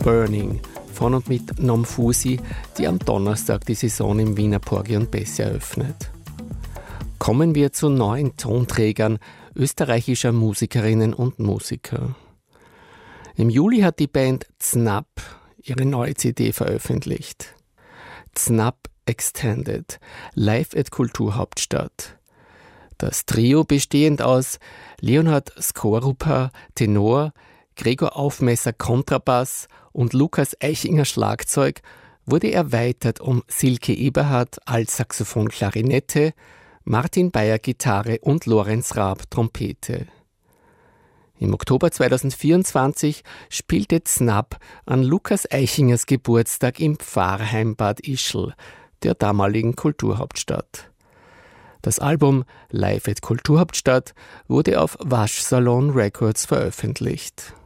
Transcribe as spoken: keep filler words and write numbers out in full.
Burning von und mit Nomfusi, die am Donnerstag die Saison im Wiener Porgy und Bess eröffnet. Kommen wir zu neuen Tonträgern österreichischer Musikerinnen und Musiker. Im Juli hat die Band Znap ihre neue C D veröffentlicht. Znap Extended, live at Kulturhauptstadt. Das Trio, bestehend aus Leonhard Skorupa, Tenor, Gregor Aufmesser, Kontrabass und Lukas Eichinger, Schlagzeug, wurde erweitert um Silke Eberhardt, Altsaxophon, Klarinette, Martin Bayer, Gitarre und Lorenz Raab, Trompete. Im Oktober zweitausendvierundzwanzig spielte Znap an Lukas Eichingers Geburtstag im Pfarrheim Bad Ischl, der damaligen Kulturhauptstadt. Das Album Live at Kulturhauptstadt wurde auf Waschsalon Records veröffentlicht.